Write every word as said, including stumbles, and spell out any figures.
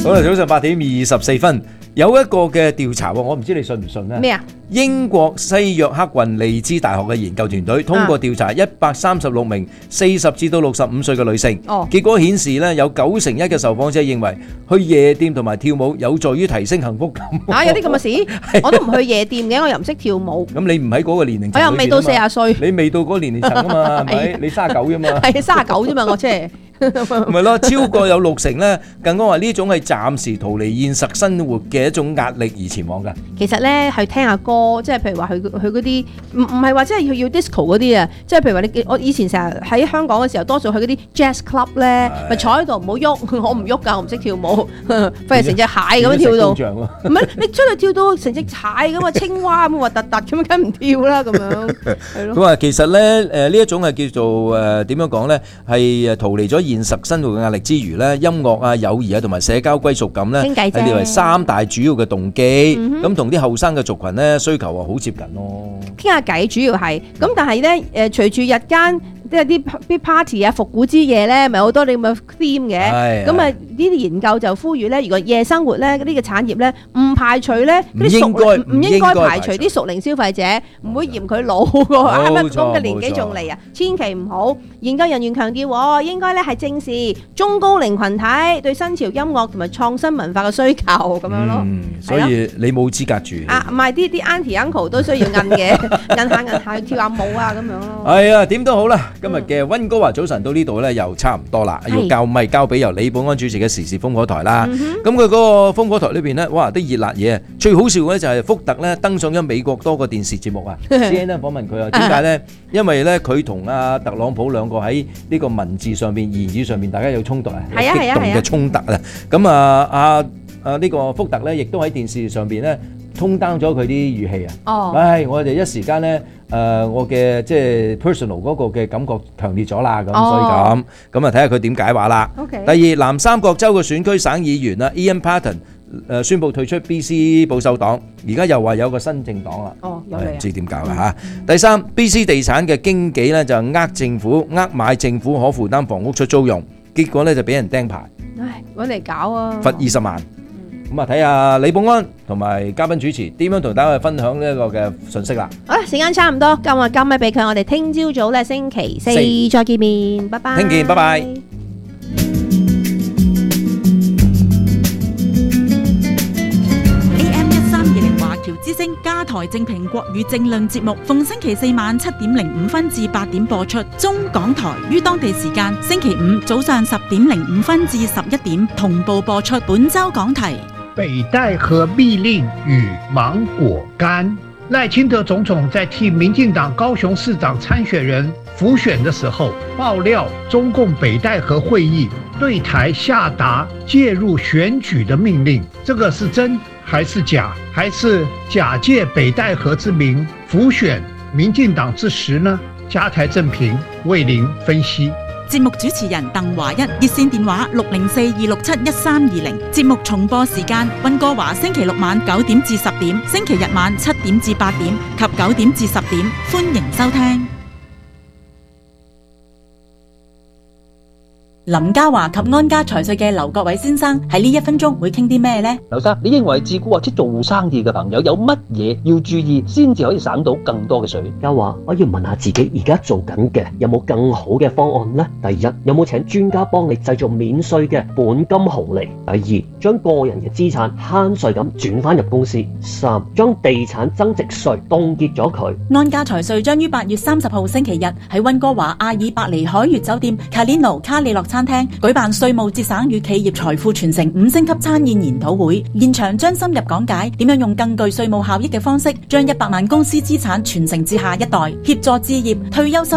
好啦，早上八點二十四分，有一個嘅調查，我唔知你信唔信咧？ 咩啊？ 英國西約克郡利茲大學嘅研究團隊通過調查一百三十六名四十至到六十五歲嘅女性， 哦， 結果顯示咧有九成一嘅受訪者認為去夜店同埋跳舞有助於提升幸福感。 啊，有啲咁嘅事，我都唔去夜店嘅，我又唔識跳舞。 咁你唔喺嗰個年齡層， 我又未到四十歲， 你未到嗰個年齡層啊嘛，係咪？你三十九啫嘛， 係三十九啫嘛，我即係。 咪咯，超過有六成咧，更加話呢種係暫時逃離現實生活嘅一種壓力而前往㗎。 其實咧，去聽下歌，即係譬如話去去嗰啲，唔唔係話即係要要 disco 嗰啲啊，即係譬如話你我以前成日喺香港嘅時候，多數去嗰啲 jazz club 咧，咪坐喺度唔好喐，我唔喐㗎，我唔識跳舞，費事成隻蟹咁樣跳到，唔係你出去跳到成隻蟹咁啊，青蛙咁核突突咁，梗唔跳啦咁樣。係咯。 佢話其實咧，誒呢一種係叫做誒點樣講咧，係誒逃離咗現實生活嘅壓力之餘咧，音樂啊、友誼啊同埋社交歸屬感咧，係列為三大主要嘅動機。咁同啲後生嘅族群咧需求啊好接近咯。 傾下偈主要係，咁但係咧誒隨住日間即係啲啲 party 啊、復古之夜咧，咪好多你咁嘅 theme 嘅。咁啊呢啲研究就呼籲咧，如果夜生活咧呢個產業咧，唔排除咧啲屬唔應該排除啲屬齡消費者，唔會嫌佢老喎，啱啱咁嘅年紀仲嚟啊，千祈唔好。研究人員強調，應該咧係正視中高齡群體對新潮音樂同埋創新文化嘅需求咁樣咯。 所以你冇資格住。 啊，唔係啲啲 auntie uncle 都需要摁嘅，摁下摁下跳下舞啊咁樣咯。 係啊，點都好啦，今日嘅溫哥華早晨到呢度咧又差唔多啦，要交咪交俾由李寶安主持嘅時事風火台啦。咁佢嗰個風火台裏邊咧，哇啲熱辣嘢，最好笑嘅咧就係福特咧登上咗美國多個電視節目啊。C N N 訪問佢啊，點解咧？因為咧佢同阿特朗普兩個喺呢個文字上邊、言語上邊，大家有衝突啊，有激動嘅衝突啊。咁啊啊啊呢個福特咧，亦都喺電視上邊咧通單咗佢啲語氣啊。哦，唉，我哋一時間咧。誒、呃，我嘅即係 personal 嗰個嘅感覺強烈咗啦，咁、哦、所以咁咁啊，睇下佢點解話啦。 Okay. 第二，南三角州嘅選區省議員啊 ，Ian Patten 誒、呃、宣布退出 B C 保守黨，而家又話有個新政黨啦。 哦，有嚟啊！ 唔知點搞啦嚇。嗯、第三 ，B C 地產嘅經紀咧就呃政府，呃買政府可負擔房屋出租用，結果咧就俾人釘牌。 唉，揾嚟搞啊！ 罰二十萬。咁啊，睇下李寶安同埋嘉賓主持點樣同大家去分享呢一個嘅信息啦。 好啦，時間差唔多，今日交咪俾佢，我哋聽朝早咧星期四再見面，拜拜。 聽見，拜拜。 A M 一三二零華僑之聲加台正評國語政論節目，逢星期四晚七點零五分至八點播出。中港台於當地時間星期五早上十點零五分至十一點同步播出。本周講題。 北戴河密令與芒果乾。賴清德總統在替民進黨高雄市長參選人輔選的時候，爆料中共北戴河會議對台下達介入選舉的命令，這個是真還是假？還是假借北戴河之名輔選民進黨之實呢？加台正評為您分析。 節目主持人鄧華一，熱線電話六零四二六七一三二零。節目重播時間溫哥華星期六晚九點至十點，星期日晚七點至八點及九點至十點，歡迎收聽。林家華及安家財稅嘅劉國偉先生喺呢一分鐘會傾啲咩呢？ 劉生，你認為自僱或者做生意嘅朋友有乜嘢要注意，先至可以省到更多嘅稅？ 家華，我要問下自己而家做緊嘅有冇更好嘅方案呢？第一，有冇請專家幫你製造免稅嘅本金紅利？第二，將個人嘅資產慳稅咁轉翻入公司？三，將地產增值稅凍結咗佢。 安家財稅將於八月三十號星期日喺溫哥華阿爾伯尼海悅酒店卡列奴卡利諾餐廳舉辦稅務節省與企業財富傳承五星級餐宴研討會，現場將深入講解點樣用更具稅務效益嘅方式，將一百萬公司資產傳承至下一代，協助置業、退休收